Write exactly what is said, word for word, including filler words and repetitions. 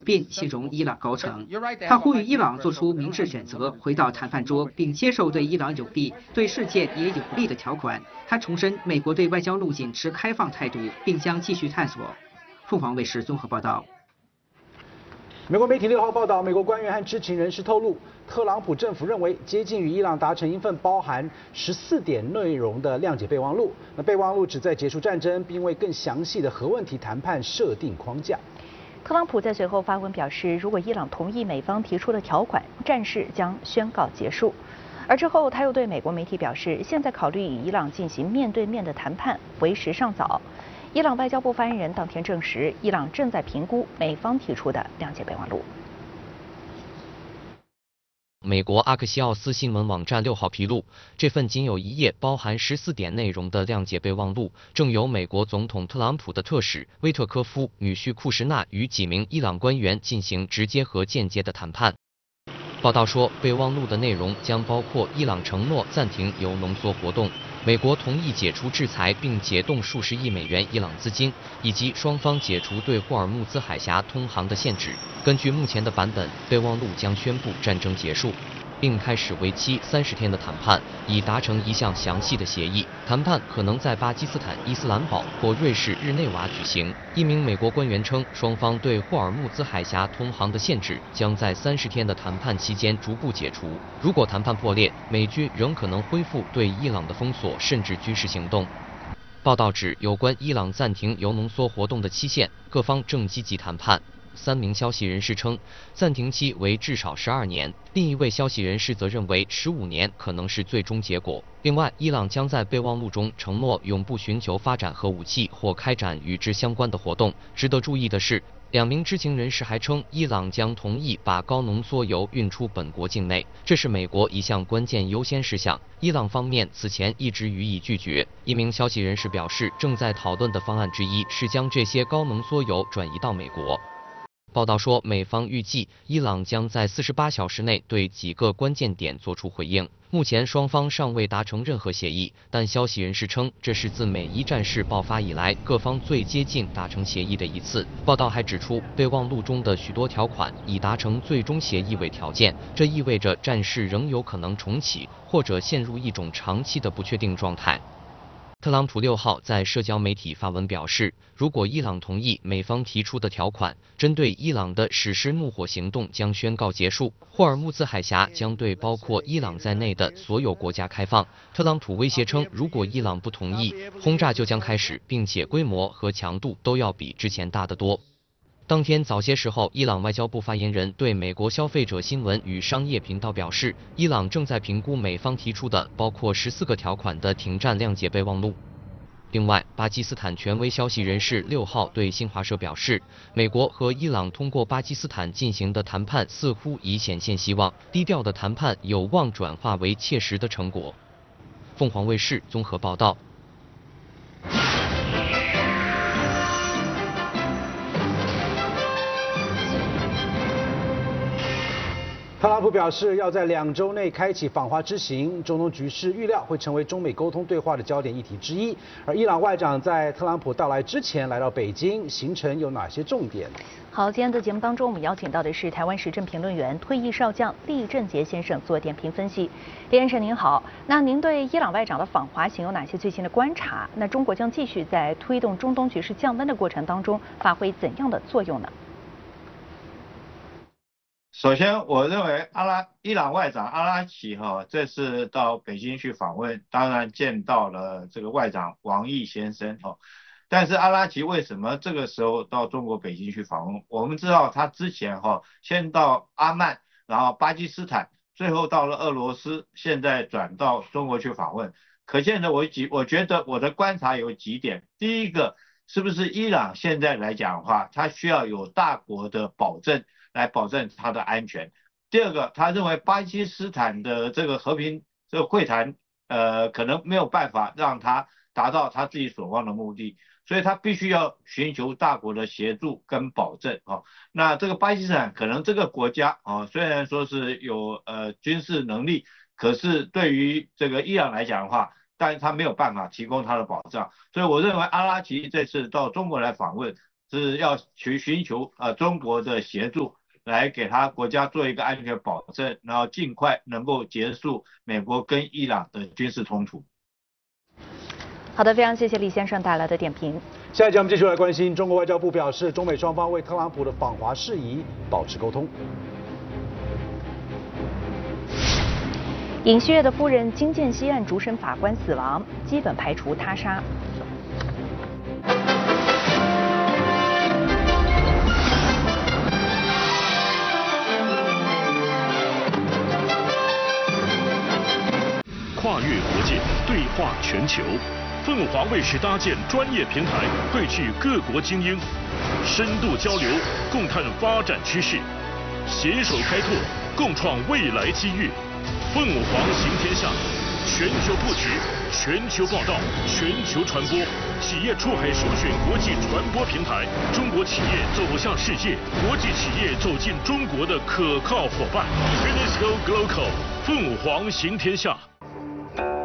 并形容伊朗高层。他呼吁伊朗做出明智选择，回到谈判桌，并接受对伊朗有利、对世界也有利的条款。他重申美国对外交路径持开放态度，并将继续探索。凤凰卫视综合报道。 美国媒体六号报道，美国官员和知情人士透露，特朗普政府认为接近与伊朗达成一份包含十四点内容的谅解备忘录。那备忘录旨在结束战争，并为更详细的核问题谈判设定框架。 特朗普在随后发文表示，如果伊朗同意美方提出的条款，战事将宣告结束。而之后，他又对美国媒体表示，现在考虑与伊朗进行面对面的谈判为时尚早。伊朗外交部发言人当天证实，伊朗正在评估美方提出的谅解备忘录。 美国阿克西奥斯新闻网站六号披露，这份仅有一页、包含十四点内容的谅解备忘录，正由美国总统特朗普的特使威特科夫、女婿库什纳与几名伊朗官员进行直接和间接的谈判。报道说，备忘录的内容将包括伊朗承诺暂停铀浓缩活动，美国同意解除制裁并解冻数十亿美元伊朗资金，以及双方解除对霍尔木兹海峡通航的限制。根据目前的版本，备忘录将宣布战争结束，并开始为期三十天的谈判，以达成一项详细的协议。谈判可能在巴基斯坦伊斯兰堡或瑞士日内瓦举行。一名美国官员称，双方对霍尔木兹海峡通航的限制将在三十天的谈判期间逐步解除。如果谈判破裂，美军仍可能恢复对伊朗的封锁，甚至军事行动。报道指，有关伊朗暂停铀浓缩活动的期限，各方正积极谈判。三名消息人士称，暂停期为至少十二年，另一位消息人士则认为十五年可能是最终结果。另外，伊朗将在备忘录中承诺永不寻求发展核武器或开展与之相关的活动。值得注意的是，两名知情人士还称，伊朗将同意把高浓缩铀运出本国境内，这是美国一项关键优先事项。伊朗方面此前一直予以拒绝。一名消息人士表示，正在讨论的方案之一是将这些高浓缩铀转移到美国。报道说，美方预计伊朗将在四十八小时内对几个关键点作出回应。目前双方尚未达成任何协议，但消息人士称，这是自美伊战事爆发以来各方最接近达成协议的一次。报道还指出，备忘录中的许多条款以达成最终协议为条件，这意味着战事仍有可能重启，或者陷入一种长期的不确定状态。特朗普六号在社交媒体发文表示，如果伊朗同意美方提出的条款，针对伊朗的史诗怒火行动将宣告结束，霍尔木兹海峡将对包括伊朗在内的所有国家开放。特朗普威胁称，如果伊朗不同意，轰炸就将开始，并且规模和强度都要比之前大得多。当天早些时候，伊朗外交部发言人对美国消费者新闻与商业频道表示，伊朗正在评估美方提出的包括十四个条款的停战谅解备忘录。另外，巴基斯坦权威消息人士六号对新华社表示，美国和伊朗通过巴基斯坦进行的谈判似乎已显现希望，低调的谈判有望转化为切实的成果。凤凰卫视综合报道。 特朗普表示，要在两周内开启访华之行，中东局势预料会成为中美沟通对话的焦点议题之一。而伊朗外长在特朗普到来之前来到北京，行程有哪些重点？ 好，今天的节目当中，我们邀请到的是台湾时政评论员、退役少将厉正杰先生做点评分析。厉先生您好，那您对伊朗外长的访华行有哪些最新的观察？那中国将继续在推动中东局势降温的过程当中发挥怎样的作用呢？ 首先，我认为阿拉伊朗外长阿拉奇哈这次到北京去访问，当然见到了这个外长王毅先生哈。但是阿拉奇为什么这个时候到中国北京去访问？我们知道他之前哈先到阿曼，然后巴基斯坦，最后到了俄罗斯，现在转到中国去访问。可见的我几我觉得我的观察有几点，第一个是不是伊朗现在来讲的话，它需要有大国的保证。来保证它的安全。第二个，他认为巴基斯坦的这个和平这个会谈，呃，可能没有办法让他达到他自己所望的目的，所以他必须要寻求大国的协助跟保证啊。那这个巴基斯坦可能这个国家啊，虽然说是有呃军事能力，可是对于这个伊朗来讲的话，但是他没有办法提供他的保障。所以我认为阿拉奇这次到中国来访问， 是要去寻求呃中国的协助，来给他国家做一个安全保证，然后尽快能够结束美国跟伊朗的军事冲突。 好的，非常谢谢李先生带来的点评。 下一节我们继续来关心，中国外交部表示，中美双方为特朗普的访华事宜保持沟通。 尹锡悦的夫人金建熙案主审法官死亡，基本排除他杀。 跨越国界，对话全球。凤凰卫视搭建专业平台，汇聚各国精英，深度交流，共探发展趋势，携手开拓，共创未来机遇。凤凰行天下，全球布局，全球报道，全球传播，企业出海首选国际传播平台，中国企业走向世界，国际企业走进中国的可靠伙伴。Unesco Global， 凤凰行天下。